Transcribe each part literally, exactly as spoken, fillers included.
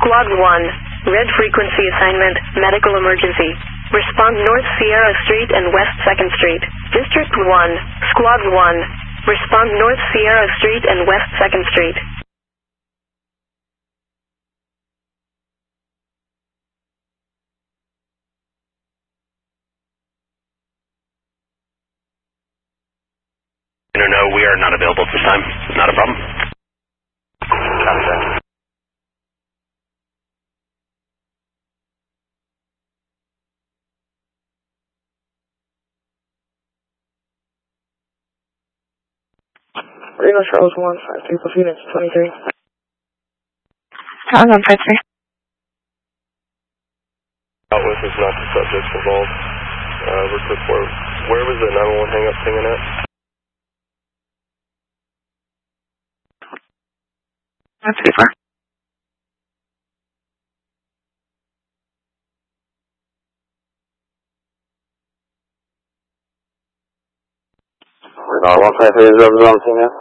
Squad one, red frequency assignment, medical emergency. Respond North Sierra Street and West second Street. District one, Squad one, respond North Sierra Street and West second Street. No, no, we are not available at this time. Not a problem. Reno Charles one, five three plus units, twenty-three. Charles one, five three. Outwith is not the subjects involved. Uh, we're quick for, where was the nine one one hang-up thing in at? That's too far. Reno one five three is over zone thing now.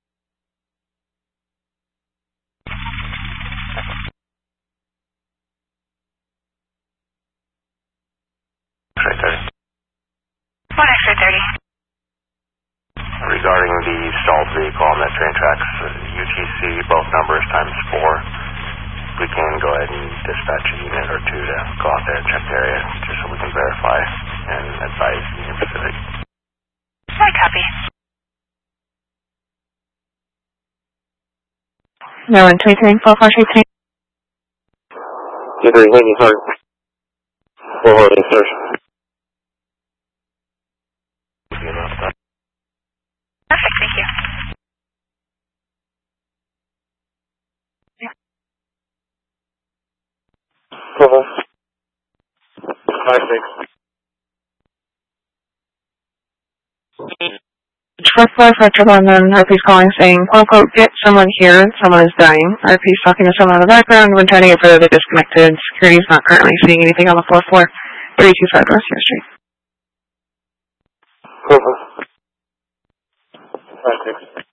X-ray thirty. One X-ray thirty. Regarding the stalled vehicle on that train tracks, U T C, both numbers times four. We can go ahead and dispatch a unit or two to go out there and check the area just so we can verify and advise Union Pacific. I copy. No one, two three, four four three three. Two three, waiting for four holding search. Perfect, thank you. Four five six. First floor for triple and then R P's calling saying, quote unquote, get someone here, someone is dying. R P's talking to someone in the background, when trying to get further disconnected. Security is not currently seeing anything on the floor floor. three two five West Sierra Street. Four five six.